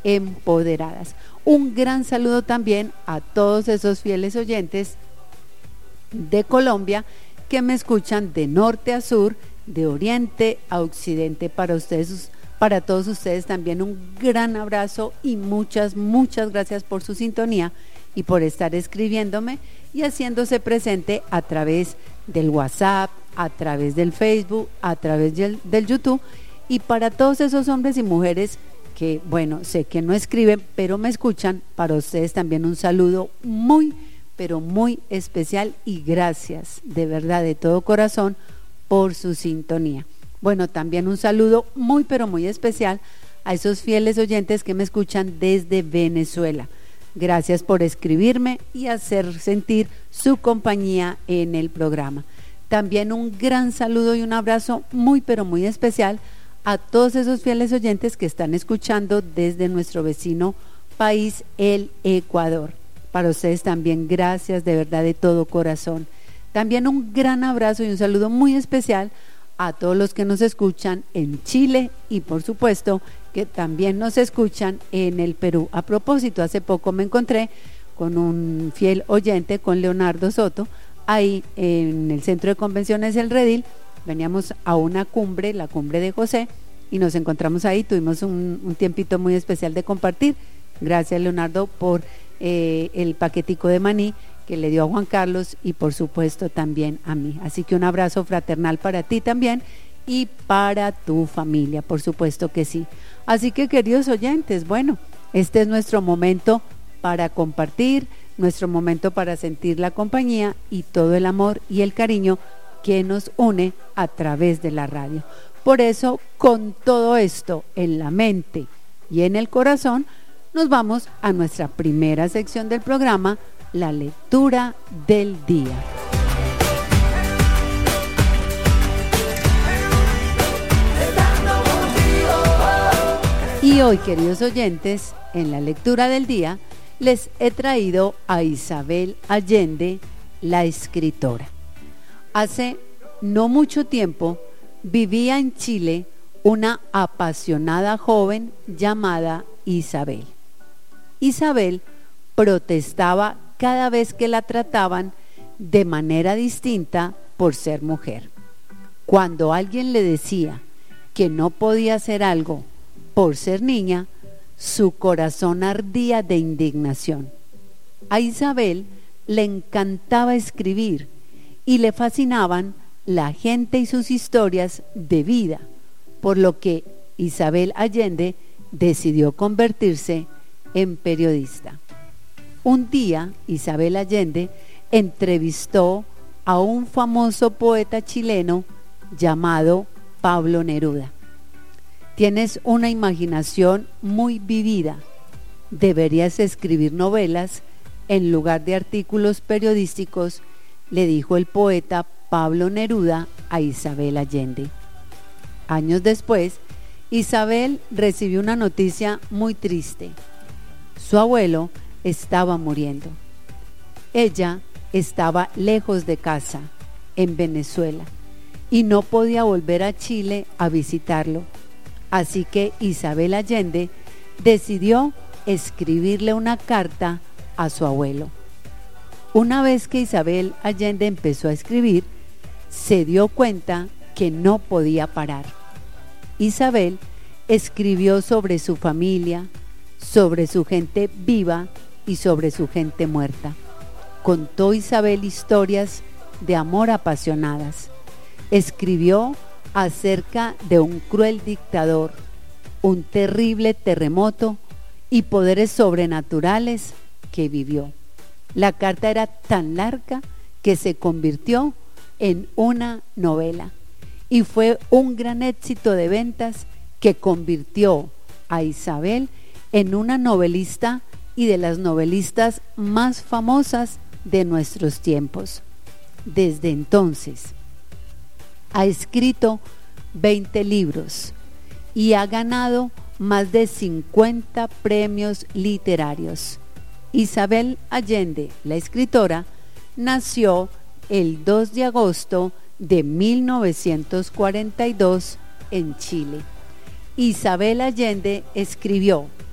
empoderadas. Un gran saludo también a todos esos fieles oyentes de Colombia que me escuchan de norte a sur, de oriente a occidente. Para ustedes, para todos ustedes también un gran abrazo y muchas gracias por su sintonía y por estar escribiéndome y haciéndose presente a través del WhatsApp, a través del Facebook, a través del YouTube. Y para todos esos hombres y mujeres que, bueno, sé que no escriben, pero me escuchan, para ustedes también un saludo muy, pero muy especial y gracias de verdad, de todo corazón, por su sintonía. Bueno, también un saludo muy, pero muy especial a esos fieles oyentes que me escuchan desde Venezuela. Gracias por escribirme y hacer sentir su compañía en el programa. También un gran saludo y un abrazo muy, pero muy especial a todos esos fieles oyentes que están escuchando desde nuestro vecino país, el Ecuador. Para ustedes también gracias de verdad, de todo corazón. También un gran abrazo y un saludo muy especial a todos los que nos escuchan en Chile y por supuesto que también nos escuchan en el Perú. A propósito, hace poco me encontré con un fiel oyente, con Leonardo Soto, ahí en el Centro de Convenciones El Redil. Veníamos a una cumbre, la cumbre de José, y nos encontramos ahí, tuvimos un tiempito muy especial de compartir. Gracias, Leonardo, por el paquetico de maní que le dio a Juan Carlos y por supuesto también a mí. Así que un abrazo fraternal para ti también y para tu familia, por supuesto que sí. Así que, queridos oyentes, bueno, este es nuestro momento para compartir, nuestro momento para sentir la compañía y todo el amor y el cariño que nos une a través de la radio. Por eso, con todo esto en la mente y en el corazón, nos vamos a nuestra primera sección del programa, la lectura del día. Y hoy, queridos oyentes, en la lectura del día, les he traído a Isabel Allende, la escritora. Hace no mucho tiempo vivía en Chile una apasionada joven llamada Isabel. Isabel protestaba cada vez que la trataban de manera distinta por ser mujer. Cuando alguien le decía que no podía hacer algo por ser niña, su corazón ardía de indignación. A Isabel le encantaba escribir y le fascinaban la gente y sus historias de vida, por lo que Isabel Allende decidió convertirse en periodista. Un día, Isabel Allende entrevistó a un famoso poeta chileno llamado Pablo Neruda. Tienes una imaginación muy vivida. Deberías escribir novelas en lugar de artículos periodísticos, le dijo el poeta Pablo Neruda a Isabel Allende. Años después, Isabel recibió una noticia muy triste. Su abuelo estaba muriendo. Ella estaba lejos de casa, en Venezuela, y no podía volver a Chile a visitarlo. Así que Isabel Allende decidió escribirle una carta a su abuelo. Una vez que Isabel Allende empezó a escribir, se dio cuenta que no podía parar. Isabel escribió sobre su familia, sobre su gente viva y sobre su gente muerta. Contó Isabel historias de amor apasionadas. Escribió acerca de un cruel dictador, un terrible terremoto y poderes sobrenaturales que vivió. La carta era tan larga que se convirtió en una novela y fue un gran éxito de ventas que convirtió a Isabel en una novelista y de las novelistas más famosas de nuestros tiempos. Desde entonces ha escrito 20 libros y ha ganado más de 50 premios literarios. Isabel Allende, la escritora, nació el 2 de agosto de 1942 en Chile. Isabel Allende escribió